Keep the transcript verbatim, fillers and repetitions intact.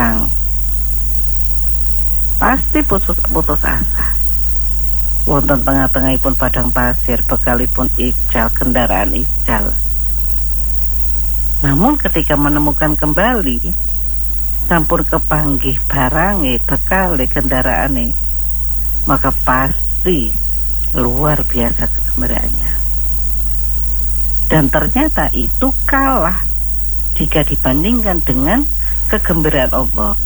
gesang, pasti putus, putus asa. Wonten tengah-tengahipun padang pasir, bekalipun ical, kendaraan ical. Namun ketika menemukan kembali, sampun kepanggih barange, bekale, kendaraane, maka pasti luar biasa kegembiraannya. Dan ternyata itu kalah jika dibandingkan dengan kegembiraan Allah.